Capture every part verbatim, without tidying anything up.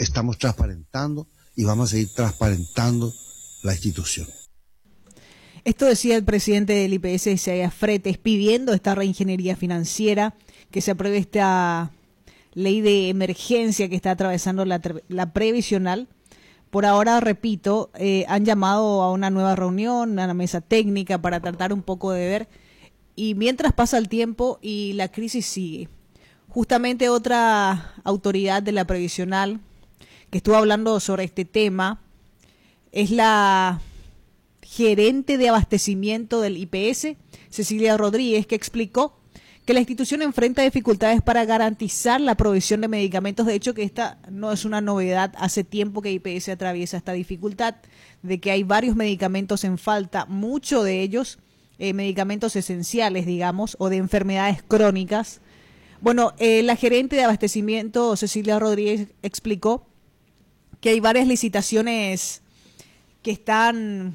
estamos transparentando y vamos a seguir transparentando la institución. Esto decía el presidente del I P S, Isaías Fretes, pidiendo esta reingeniería financiera, que se apruebe esta ley de emergencia que está atravesando la, la previsional. Por ahora, repito, eh, han llamado a una nueva reunión, a una mesa técnica para tratar un poco de ver. Y mientras pasa el tiempo y la crisis sigue. Justamente otra autoridad de la previsional que estuvo hablando sobre este tema es la gerente de abastecimiento del I P S, Cecilia Rodríguez, que explicó que la institución enfrenta dificultades para garantizar la provisión de medicamentos. De hecho, que esta no es una novedad. Hace tiempo que I P S atraviesa esta dificultad de que hay varios medicamentos en falta, muchos de ellos eh, medicamentos esenciales, digamos, o de enfermedades crónicas. Bueno, eh, la gerente de abastecimiento, Cecilia Rodríguez, explicó que hay varias licitaciones que están,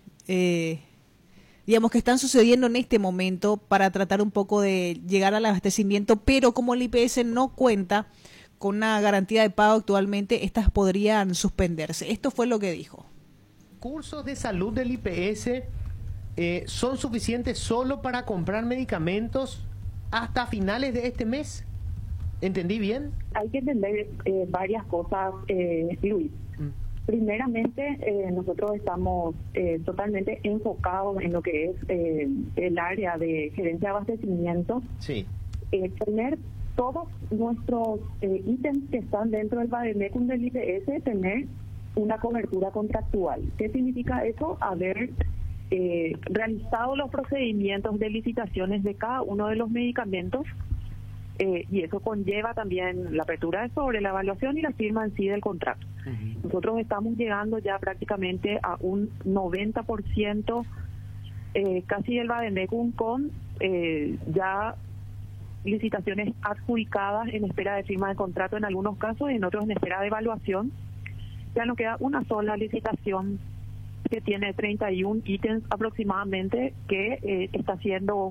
eh, digamos, que están sucediendo en este momento para tratar un poco de llegar al abastecimiento, pero como el I P S no cuenta con una garantía de pago actualmente, estas podrían suspenderse. Esto fue lo que dijo. ¿Cursos de salud del I P S eh, son suficientes solo para comprar medicamentos hasta finales de este mes? ¿Entendí bien? Hay que entender eh, varias cosas, eh, Luis. Mm. Primeramente, eh, nosotros estamos eh, totalmente enfocados en lo que es eh, el área de gerencia de abastecimiento. Sí. Eh, tener todos nuestros eh, ítems que están dentro del Bademecum del I P S, tener una cobertura contractual. ¿Qué significa eso? Haber eh, realizado los procedimientos de licitaciones de cada uno de los medicamentos. Eh, y eso conlleva también la apertura de sobre, la evaluación y la firma en sí del contrato. Uh-huh. Nosotros estamos llegando ya prácticamente a un noventa por ciento eh, casi del Bademecum con eh, ya licitaciones adjudicadas en espera de firma de contrato en algunos casos, en otros en espera de evaluación. Ya nos queda una sola licitación que tiene treinta y uno ítems aproximadamente que eh, está siendo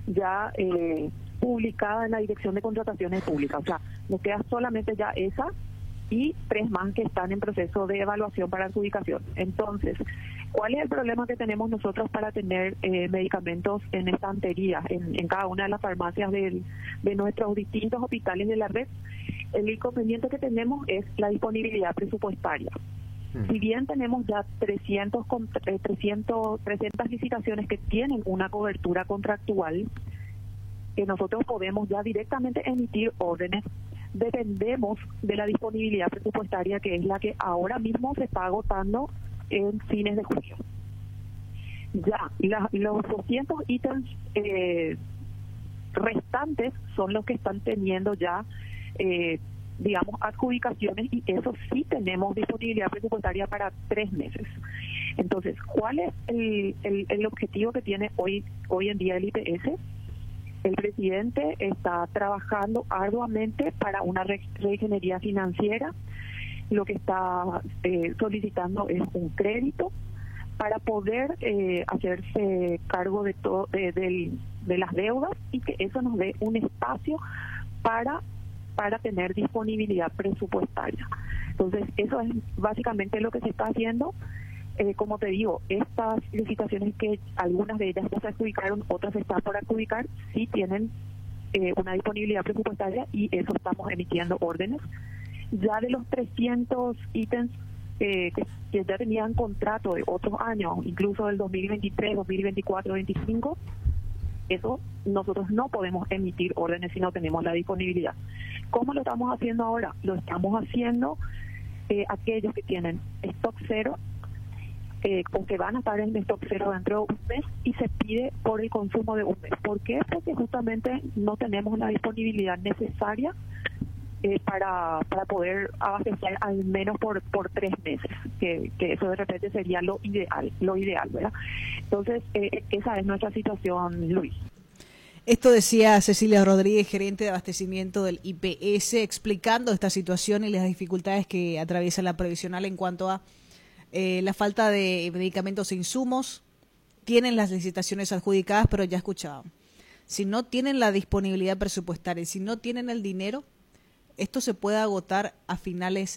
ya eh, publicada en la Dirección de Contrataciones Públicas. O sea, nos queda solamente ya esa y tres más que están en proceso de evaluación para adjudicación. Entonces, ¿cuál es el problema que tenemos nosotros para tener eh, medicamentos en estantería, en, en cada una de las farmacias del, de nuestros distintos hospitales de la red? El inconveniente que tenemos es la disponibilidad presupuestaria. Hmm. Si bien tenemos ya trescientos, trescientos, trescientas licitaciones que tienen una cobertura contractual, que nosotros podemos ya directamente emitir órdenes, dependemos de la disponibilidad presupuestaria, que es la que ahora mismo se está agotando en fines de julio. Ya, la, los doscientos ítems eh, restantes son los que están teniendo ya, eh, digamos, adjudicaciones, y eso sí tenemos disponibilidad presupuestaria para tres meses. Entonces, ¿cuál es el, el, el objetivo que tiene hoy, hoy en día el I P S? El presidente está trabajando arduamente para una reingeniería financiera. Lo que está eh, solicitando es un crédito para poder eh, hacerse cargo de, todo, de, de, de las deudas, y que eso nos dé un espacio para, para tener disponibilidad presupuestaria. Entonces, eso es básicamente lo que se está haciendo. Eh, como te digo, estas licitaciones, que algunas de ellas ya se adjudicaron, otras están por adjudicar, sí tienen eh, una disponibilidad presupuestaria, y eso estamos emitiendo órdenes. Ya de los trescientos ítems eh, que, que ya tenían contrato de otros años, incluso del dos mil veintitrés, dos mil veinticuatro, dos mil veinticinco, eso nosotros no podemos emitir órdenes si no tenemos la disponibilidad. ¿Cómo lo estamos haciendo ahora? Lo estamos haciendo eh, aquellos que tienen stock cero, Eh, con que van a estar en stock cero dentro de un mes, y se pide por el consumo de un mes. ¿Por qué? Porque justamente no tenemos la disponibilidad necesaria eh, para para poder abastecer al menos por por tres meses, que, que eso de repente sería lo ideal, lo ideal, ¿verdad? Entonces, eh, esa es nuestra situación, Luis. Esto decía Cecilia Rodríguez, gerente de abastecimiento del I P S, explicando esta situación y las dificultades que atraviesa la previsional en cuanto a Eh, la falta de medicamentos e insumos. Tienen las licitaciones adjudicadas, pero ya escuchaban, si no tienen la disponibilidad presupuestaria, si no tienen el dinero, esto se puede agotar a finales